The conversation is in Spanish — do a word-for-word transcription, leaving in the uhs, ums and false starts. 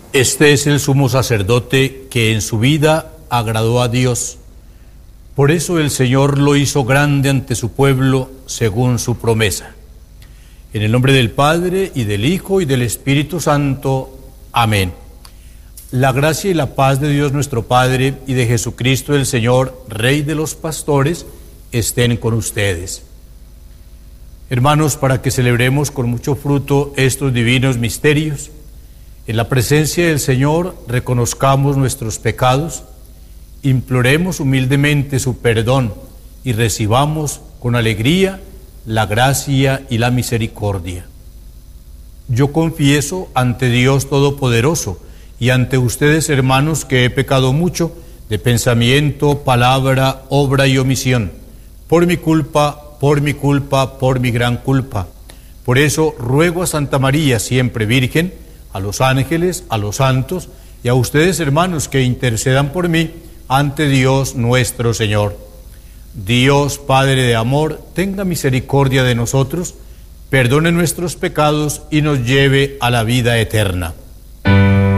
Este es el sumo sacerdote que en su vida agradó a Dios. Por eso el Señor lo hizo grande ante su pueblo según su promesa. En el nombre del Padre, y del Hijo, y del Espíritu Santo. Amén. La gracia y la paz de Dios nuestro Padre y de Jesucristo el Señor, Rey de los pastores, estén con ustedes. Hermanos, para que celebremos con mucho fruto estos divinos misterios, en la presencia del Señor reconozcamos nuestros pecados, imploremos humildemente su perdón y recibamos con alegría la gracia y la misericordia. Yo confieso ante Dios Todopoderoso y ante ustedes, hermanos, que he pecado mucho de pensamiento, palabra, obra y omisión, por mi culpa, por mi culpa, por mi gran culpa. Por eso ruego a Santa María, siempre Virgen, a los ángeles, a los santos y a ustedes, hermanos, que intercedan por mí ante Dios nuestro Señor. Dios, Padre de amor, tenga misericordia de nosotros, perdone nuestros pecados y nos lleve a la vida eterna.